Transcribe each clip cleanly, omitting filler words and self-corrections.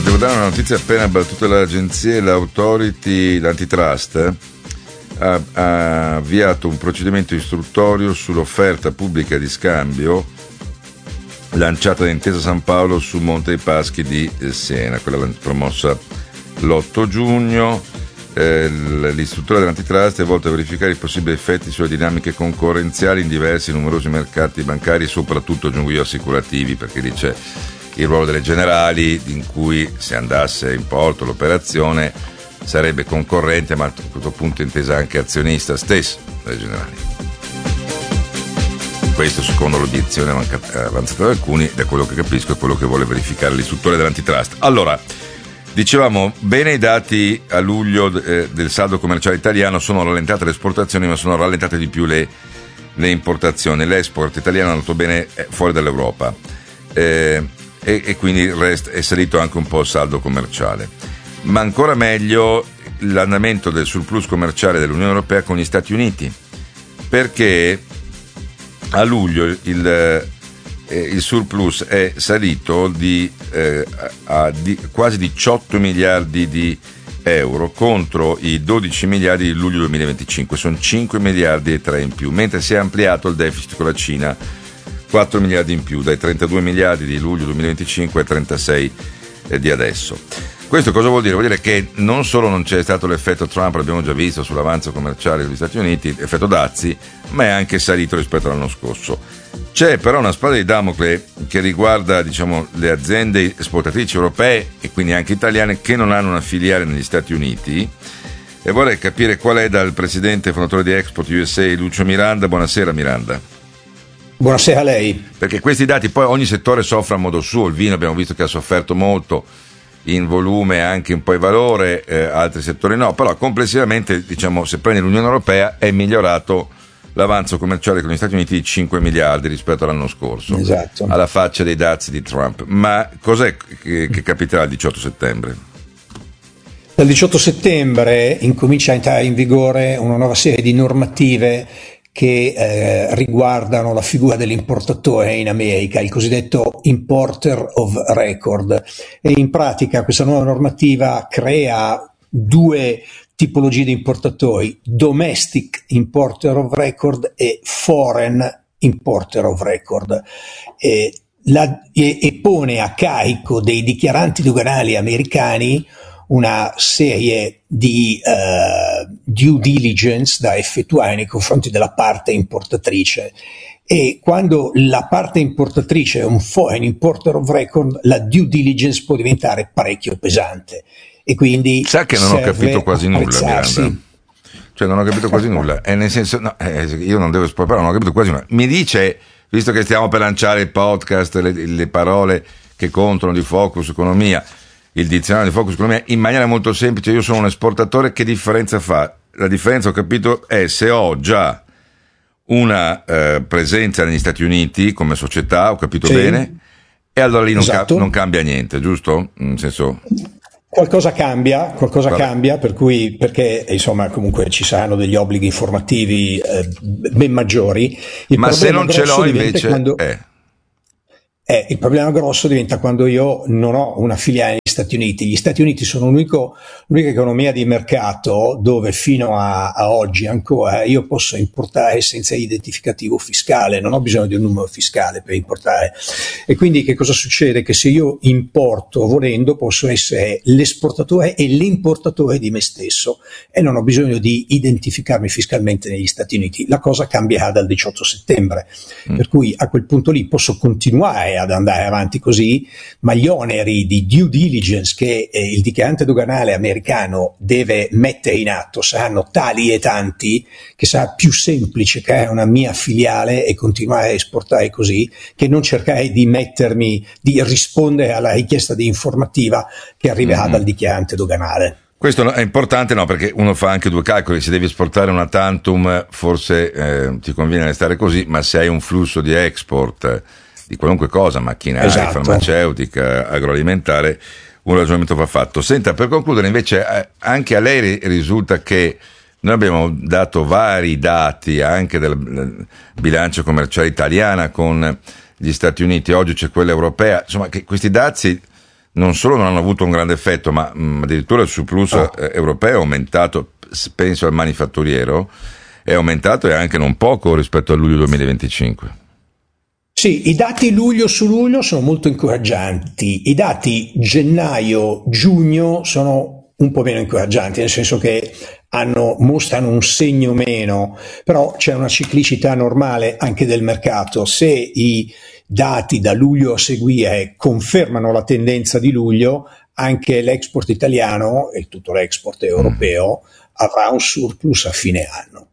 devo dare una notizia appena battuta dall'agenzia. L'autority, l'antitrust, ha avviato un procedimento istruttorio sull'offerta pubblica di scambio lanciata da Intesa San Paolo su Monte dei Paschi di Siena, quella promossa l'8 giugno. L'istruttore dell'antitrust è volto a verificare i possibili effetti sulle dinamiche concorrenziali in diversi e numerosi mercati bancari, soprattutto, aggiungo io, assicurativi, perché dice il ruolo delle generali, in cui, se andasse in porto l'operazione, sarebbe concorrente, ma a questo punto intesa anche azionista stesso delle generali. Questo secondo l'obiezione avanzata da alcuni, da quello che capisco è quello che vuole verificare l'istruttore dell'antitrust. Allora, dicevamo, bene i dati a luglio del saldo commerciale italiano, sono rallentate le esportazioni, ma sono rallentate di più le importazioni. L'export italiano è andato bene fuori dall'Europa e quindi è salito anche un po' il saldo commerciale. Ma ancora meglio l'andamento del surplus commerciale dell'Unione Europea con gli Stati Uniti, perché a luglio il surplus è salito a quasi 18 miliardi di euro contro i 12 miliardi di luglio 2025, sono 5 miliardi e 3 in più, mentre si è ampliato il deficit con la Cina 4 miliardi in più, dai 32 miliardi di luglio 2025 ai 36 di adesso. Questo cosa vuol dire? Vuol dire che non solo non c'è stato l'effetto Trump, l'abbiamo già visto sull'avanzo commerciale degli Stati Uniti, effetto dazi, ma è anche salito rispetto all'anno scorso. C'è però una spada di Damocle che riguarda, diciamo, le aziende esportatrici europee e quindi anche italiane che non hanno una filiale negli Stati Uniti, e vorrei capire qual è dal presidente e fondatore di Export USA, Lucio Miranda. Buonasera Miranda. Buonasera a lei. Perché questi dati, poi ogni settore soffre a modo suo, il vino abbiamo visto che ha sofferto molto in volume e anche un po' in valore, altri settori no, però complessivamente, diciamo, se prendi l'Unione Europea è migliorato l'avanzo commerciale con gli Stati Uniti di 5 miliardi rispetto all'anno scorso, esatto, alla faccia dei dazi di Trump. Ma cos'è che capiterà il 18 settembre? Dal 18 settembre incomincia a entrare in vigore una nuova serie di normative che riguardano la figura dell'importatore in America, il cosiddetto Importer of Record, e in pratica questa nuova normativa crea due tipologie di importatori: Domestic Importer of Record e Foreign Importer of Record, e pone a carico dei dichiaranti doganali americani una serie di due diligence da effettuare nei confronti della parte importatrice, e quando la parte importatrice è un foreign importer of record, la due diligence può diventare parecchio pesante, e quindi sa che non ho capito quasi nulla, Miranda. Cioè non ho capito quasi nulla, nel senso, no, io non devo esportare, non ho capito quasi nulla. Mi dice, visto che stiamo per lanciare il podcast, le parole che contano di Focus Economia, il dizionario di Focus Economia, in maniera molto semplice: io sono un esportatore, che differenza fa? La differenza, ho capito, è se ho già una presenza negli Stati Uniti come società, ho capito bene, e allora lì non cambia niente, giusto? Nel senso, qualcosa cambia, per cui, perché insomma comunque ci saranno degli obblighi informativi ben maggiori. Ma se non ce l'ho invece il problema grosso diventa quando io non ho una filiale negli Stati Uniti. Gli Stati Uniti sono l'unica economia di mercato dove fino a oggi ancora io posso importare senza identificativo fiscale, non ho bisogno di un numero fiscale per importare. E quindi che cosa succede? Che se io importo volendo posso essere l'esportatore e l'importatore di me stesso e non ho bisogno di identificarmi fiscalmente negli Stati Uniti. La cosa cambierà dal 18 settembre, per cui a quel punto lì posso continuare ad andare avanti così, ma gli oneri di due diligence che il dichiarante doganale americano deve mettere in atto saranno tali e tanti che sarà più semplice creare una mia filiale e continuare a esportare così, che non cercare di rispondere alla richiesta di informativa che arriverà dal dichiarante doganale. Questo è importante, no, perché uno fa anche due calcoli: se devi esportare una tantum forse ti conviene restare così, ma se hai un flusso di export di qualunque cosa, macchinari, farmaceutica, agroalimentare, un ragionamento va fatto. Senta, per concludere invece, anche a lei risulta che noi abbiamo dato vari dati anche del bilancio commerciale italiana con gli Stati Uniti, oggi c'è quella europea, insomma, che questi dazi non solo non hanno avuto un grande effetto, ma addirittura il surplus europeo è aumentato, penso al manifatturiero, è aumentato e anche non poco rispetto a luglio 2025. Sì, i dati luglio su luglio sono molto incoraggianti, i dati gennaio-giugno sono un po' meno incoraggianti, nel senso che mostrano un segno meno, però c'è una ciclicità normale anche del mercato. Se i dati da luglio a seguire confermano la tendenza di luglio, anche l'export italiano e tutto l'export europeo avrà un surplus a fine anno.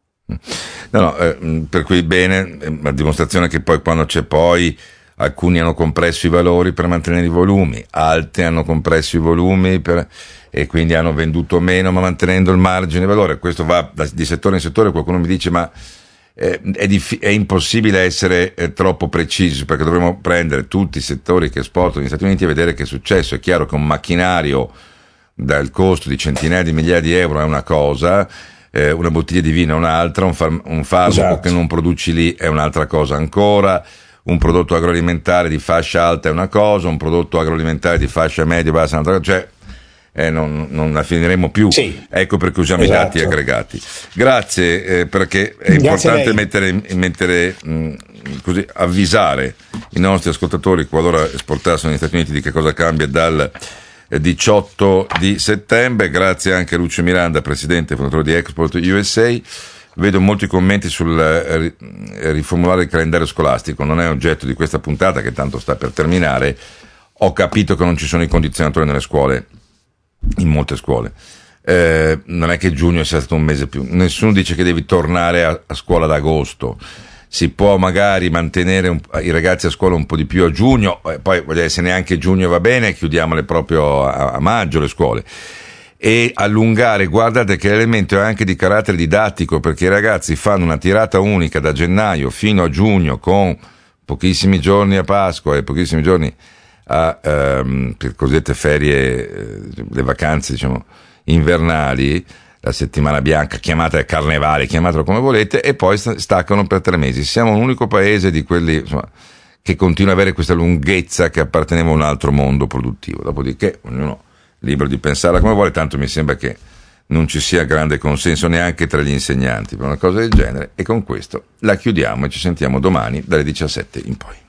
Per cui bene, la dimostrazione che poi quando c'è alcuni hanno compresso i valori per mantenere i volumi, altri hanno compresso i volumi e quindi hanno venduto meno ma mantenendo il margine di valore. Questo va di settore in settore. Qualcuno mi dice ma è impossibile essere troppo precisi, perché dovremmo prendere tutti i settori che esportano negli Stati Uniti e vedere che è successo. È chiaro che un macchinario dal costo di centinaia di migliaia di euro è una cosa, una bottiglia di vino è un'altra, un farmaco esatto, che non produci lì è un'altra cosa ancora, un prodotto agroalimentare di fascia alta è una cosa, un prodotto agroalimentare di fascia media bassa è un'altra cosa, cioè non la finiremo più. Sì. Ecco perché usiamo esatto, i dati aggregati. Grazie, perché è importante mettere così, avvisare i nostri ascoltatori qualora esportassero negli Stati Uniti di che cosa cambia dal 18 di settembre. Grazie anche a Lucio Miranda, presidente e fondatore di Export USA. Vedo molti commenti sul riformulare il calendario scolastico. Non è oggetto di questa puntata, che tanto sta per terminare. Ho capito che non ci sono i condizionatori nelle scuole, in molte scuole. Non è che giugno sia stato un mese più. Nessuno dice che devi tornare a scuola ad agosto. Si può magari mantenere i ragazzi a scuola un po' di più a giugno, poi se neanche giugno va bene, chiudiamole proprio a maggio le scuole, e allungare. Guardate che l'elemento è anche di carattere didattico, perché i ragazzi fanno una tirata unica da gennaio fino a giugno, con pochissimi giorni a Pasqua e pochissimi giorni per cosiddette ferie, le vacanze diciamo invernali, la settimana bianca, chiamata carnevale, chiamatelo come volete, e poi staccano per 3 mesi. Siamo l'unico paese di quelli, insomma, che continua ad avere questa lunghezza, che apparteneva a un altro mondo produttivo. Dopodiché ognuno è libero di pensarla come vuole, tanto mi sembra che non ci sia grande consenso neanche tra gli insegnanti per una cosa del genere. E con questo la chiudiamo e ci sentiamo domani dalle 17 in poi.